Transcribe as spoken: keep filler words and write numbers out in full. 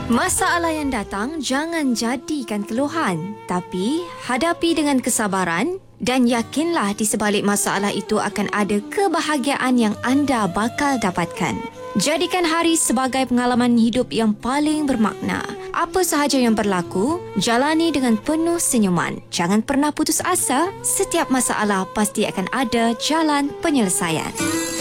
Masalah yang datang jangan jadikan keluhan, tapi hadapi dengan kesabaran dan yakinlah di sebalik masalah itu akan ada kebahagiaan yang anda bakal dapatkan. Jadikan hari sebagai pengalaman hidup yang paling bermakna. Apa sahaja yang berlaku, jalani dengan penuh senyuman. Jangan pernah putus asa, setiap masalah pasti akan ada jalan penyelesaian.